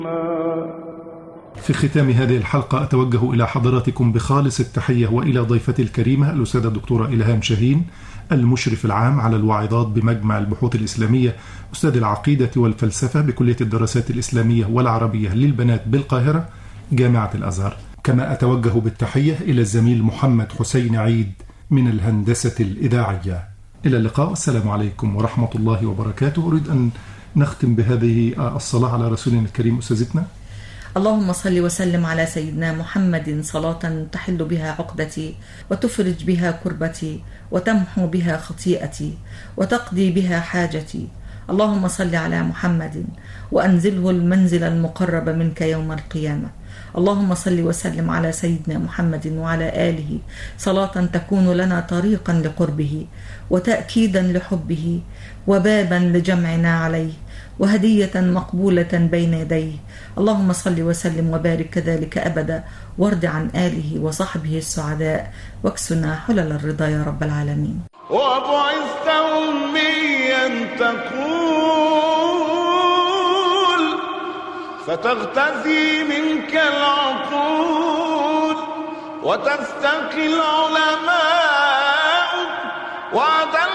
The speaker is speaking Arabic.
في ختام هذه الحلقة أتوجه إلى حضراتكم بخالص التحية وإلى ضيفتي الكريمة الأستاذة الدكتورة إلهام شاهين، المشرف العام على الواعظات بمجمع البحوث الإسلامية، أستاذ العقيدة والفلسفة بكلية الدراسات الإسلامية والعربية للبنات بالقاهرة جامعة الأزهر. كما أتوجه بالتحية إلى الزميل محمد حسين عيد من الهندسة الإذاعية. إلى اللقاء، والسلام عليكم ورحمة الله وبركاته. أريد أن نختم بهذه الصلاة على رسولنا الكريم أستاذتنا. اللهم صل وسلم على سيدنا محمد صلاة تحل بها عقدتي وتفرج بها كربتي وتمحو بها خطيئتي وتقضي بها حاجتي. اللهم صل على محمد وأنزله المنزل المقرب منك يوم القيامة. اللهم صل وسلم على سيدنا محمد وعلى آله صلاة تكون لنا طريقا لقربه وتأكيدا لحبه وبابا لجمعنا عليه وهدية مقبولة بين يديه. اللهم صل وسلم وبارك كذلك أبدا، وارض عن آله وصحبه السعداء، واكسنا حلل الرضا يا رب العالمين. وبعثت أميا تقول فتغتذي منك العقول وتستقي العلماء